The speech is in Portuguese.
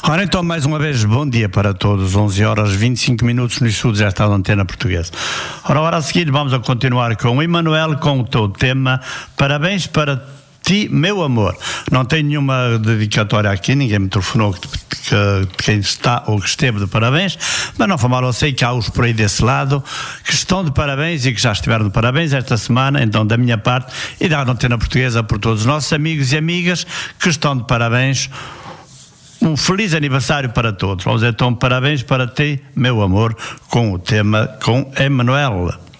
Ora então, mais uma vez, bom dia para todos, 11 horas 25 minutos no estudo já está da Antena Portuguesa. Ora, a seguir vamos a continuar com o Emanuel, com o teu tema Parabéns para ti, meu amor. Não tenho nenhuma dedicatória aqui, ninguém me telefonou que quem está ou que esteve de parabéns, mas não foi mal, eu sei que há os por aí desse lado que estão de parabéns e que já estiveram de parabéns esta semana, então da minha parte e da Antena Portuguesa por todos os nossos amigos e amigas que estão de parabéns. Um feliz aniversário para todos. Vamos então, parabéns para ti, meu amor, com o tema com Emanuel.